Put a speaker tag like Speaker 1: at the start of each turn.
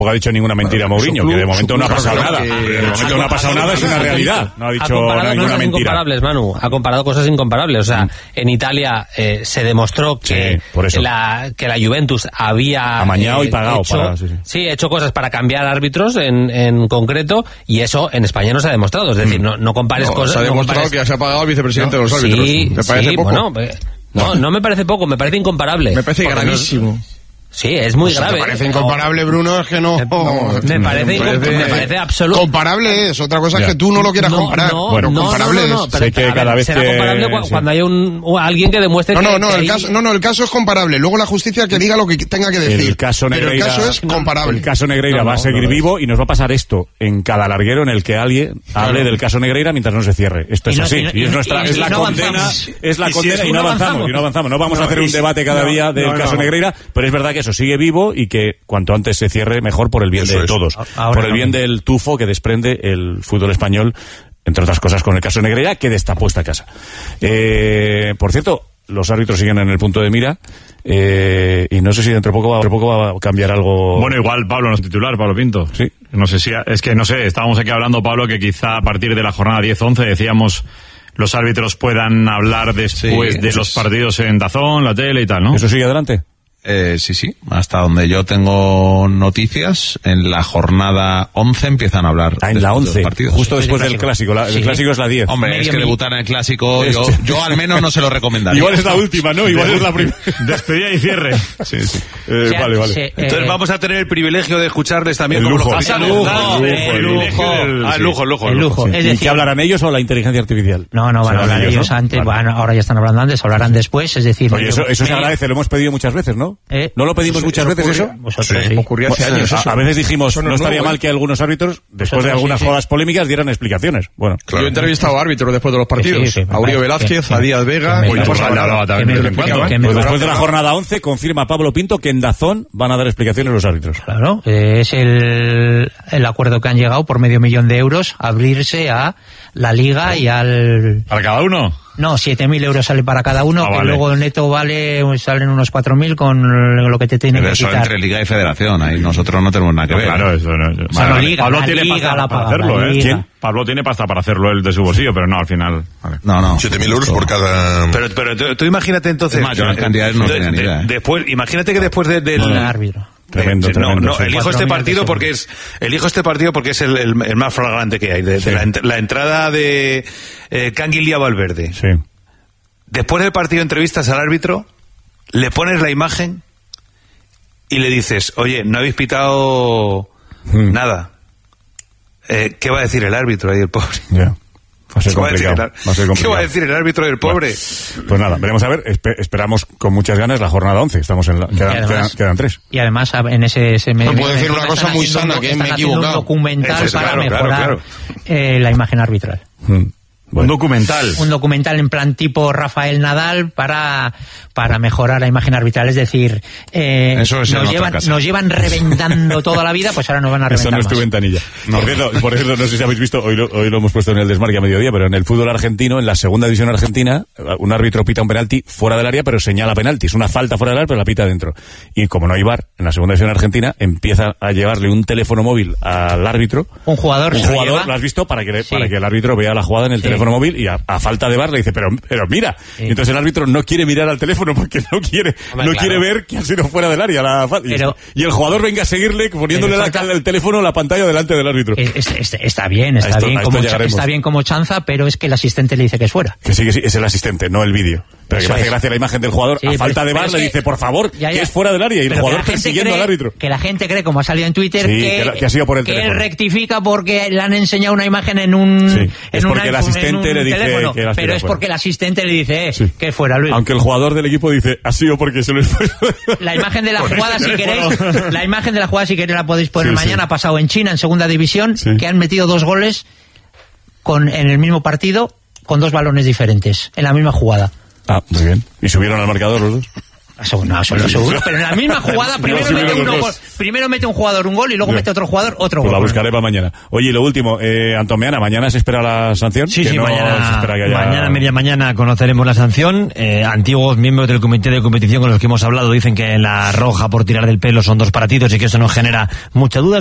Speaker 1: ha dicho ninguna mentira Mourinho, que de momento no ha pasado nada. De momento no ha pasado nada, es una realidad. No ha dicho ninguna mentira.
Speaker 2: Manu, ha comparado cosas incomparables. O sea, en Italia se demostró que, la Juventus había
Speaker 1: amañado y pagado
Speaker 2: hecho cosas para cambiar árbitros en concreto, y eso en España no se ha demostrado. Es decir, no compares cosas.
Speaker 3: Se ha demostrado que se ha pagado al vicepresidente de los árbitros. ¿Te parece poco?
Speaker 2: No me parece poco, me parece incomparable.
Speaker 3: Me parece gravísimo.
Speaker 2: Sí, es muy grave.
Speaker 3: ¿Te parece incomparable, Bruno? Es que no.
Speaker 2: Me parece absoluto.
Speaker 3: Comparable es, otra cosa es que tú no lo quieras comparar.
Speaker 1: Comparable es.
Speaker 2: Sé que cada vez será comparable cuando hay alguien que demuestre
Speaker 3: el caso es comparable. Luego la justicia que diga lo que tenga que decir.
Speaker 1: El caso Negreira,
Speaker 3: pero el caso es comparable.
Speaker 1: El caso Negreira va a seguir vivo y nos va a pasar esto en cada larguero en el que alguien hable del caso Negreira mientras no se cierre. Esto es así. Y es la condena y no avanzamos. No vamos a hacer un debate cada día del caso Negreira, pero es verdad que eso sigue vivo y que cuanto antes se cierre mejor por el bien de todos, por el bien del tufo que desprende el fútbol español, entre otras cosas con el caso Negreira, que destapó esta casa. Por cierto, los árbitros siguen en el punto de mira, y no sé si dentro de poco va a cambiar algo.
Speaker 4: Bueno, igual Pablo no es titular, Pablo Pinto.
Speaker 1: Sí.
Speaker 4: No sé si estábamos aquí hablando, Pablo, que quizá a partir de la jornada 10-11 decíamos los árbitros puedan hablar después de los partidos en DAZN, la tele y tal, ¿no?
Speaker 1: ¿Eso sigue adelante?
Speaker 5: Sí, hasta donde yo tengo noticias, en la jornada 11 empiezan a hablar.
Speaker 1: En la 11, justo después del clásico. El clásico es la 10.
Speaker 5: Hombre, es que debutar en el clásico, yo al menos no se lo recomendaría.
Speaker 1: Igual es la última, ¿no? Igual es la primera.
Speaker 4: Despedida y cierre.
Speaker 5: Sí.
Speaker 1: Vale.
Speaker 6: Entonces vamos a tener el privilegio de escucharles también como
Speaker 1: lujo.
Speaker 6: lo pasa.
Speaker 1: El
Speaker 6: lujo.
Speaker 1: ¿Y qué hablarán ellos o la inteligencia artificial?
Speaker 2: No van a hablar ellos antes. Bueno, ahora ya están hablando antes, hablarán después, es decir.
Speaker 1: Oye, eso se agradece, lo hemos pedido muchas veces, ¿no? ¿No lo pedimos muchas veces eso?
Speaker 3: Ocurrió hace años eso.
Speaker 1: A veces dijimos, no estaría mal que algunos árbitros, después de algunas jodas polémicas, dieran explicaciones. Bueno,
Speaker 3: yo he entrevistado a árbitros después de los partidos. A Uribe Velázquez, a Díaz Vega.
Speaker 1: Después de la jornada 11, confirma Pablo Pinto que en DAZN van a dar explicaciones los árbitros.
Speaker 2: Claro, es el acuerdo que han llegado por €500,000 a abrirse a la Liga y al...
Speaker 4: ¿Para cada uno?
Speaker 2: No, 7.000 euros sale para cada uno, que luego neto salen unos 4.000 con lo que te tiene que quitar.
Speaker 5: Eso entre Liga y Federación, ahí nosotros no tenemos nada que ver.
Speaker 4: Claro, eso no. Pablo tiene pasta para hacerlo, ¿eh? ¿Quién? Pablo tiene pasta para hacerlo él de su bolsillo, pero no, al final. Vale.
Speaker 5: No.
Speaker 6: 7.000 euros por cada. Pero tú imagínate entonces.
Speaker 5: Las cantidades no tenía ni idea.
Speaker 6: Después, imagínate que después del
Speaker 2: árbitro.
Speaker 1: Tremendo.
Speaker 6: Elijo este partido porque es el más flagrante que hay. La entrada de Canguilía Valverde.
Speaker 1: Sí.
Speaker 6: Después del partido entrevistas al árbitro, le pones la imagen y le dices, oye, no habéis pitado nada. ¿Qué va a decir el árbitro ahí, el pobre?
Speaker 1: Ya. Va a ser complicado.
Speaker 6: ¿Qué va a decir el árbitro del pobre?
Speaker 1: Pues nada, veremos a ver. Esperamos con muchas ganas la jornada 11. Estamos quedan 3.
Speaker 2: Y además en ese medio...
Speaker 3: No puedo decir una cosa muy sana, que me he equivocado.
Speaker 2: Un documental para mejorar la imagen arbitral.
Speaker 4: Bueno. Un
Speaker 2: documental en plan tipo Rafael Nadal para mejorar la imagen arbitral, es decir, nos llevan reventando toda la vida, pues ahora nos van a reventar.
Speaker 1: Eso no es tu ventanilla. Por cierto, no sé si habéis visto, hoy lo hemos puesto en el Desmarque a mediodía, pero en el fútbol argentino, en la segunda división argentina, un árbitro pita un penalti fuera del área, pero señala penalti. Es una falta fuera del área, pero la pita dentro. Y como no hay VAR, en la segunda división argentina, empieza a llevarle un teléfono móvil al árbitro.
Speaker 2: Un jugador,
Speaker 1: ¿lo has visto? Para que el árbitro vea la jugada en el teléfono móvil, y a falta de VAR le dice, pero mira. Sí. Y entonces el árbitro no quiere mirar al teléfono porque no quiere ver que ha sido fuera del área y el jugador venga a seguirle poniéndole el teléfono a la pantalla delante del árbitro.
Speaker 2: Está bien como chanza, pero es que el asistente le dice que es fuera.
Speaker 1: Que sí, es el asistente, no el vídeo. Pero que me hace gracia la imagen del jugador, a falta de VAR le dice, por favor, que es fuera del área, y el jugador persiguiendo al árbitro.
Speaker 2: Que la gente cree, como ha salido en Twitter,
Speaker 1: que ha sido por el teléfono.
Speaker 2: Él rectifica porque le han enseñado una imagen en un
Speaker 1: porque el asistente le dice
Speaker 2: teléfono,
Speaker 1: que
Speaker 2: pero es porque el asistente le dice que es fuera, Luis.
Speaker 1: Aunque el jugador del equipo dice, ha sido porque se lo fue.
Speaker 2: La imagen de la jugada, si queréis, la podéis poner mañana. Ha pasado en China, en segunda división, que han metido 2 goles en el mismo partido con 2 balones diferentes, en la misma jugada.
Speaker 1: Muy bien. ¿Y subieron al marcador los dos?
Speaker 2: Seguro, pero en la misma jugada primero mete un jugador un gol y luego mete otro jugador otro gol.
Speaker 1: La buscaré para mañana. Oye, y lo último, Antomeana, ¿mañana se espera la sanción?
Speaker 7: Sí, mañana conoceremos la sanción. Antiguos miembros del comité de competición con los que hemos hablado dicen que la roja por tirar del pelo son 2 partidos y que eso nos genera mucha duda.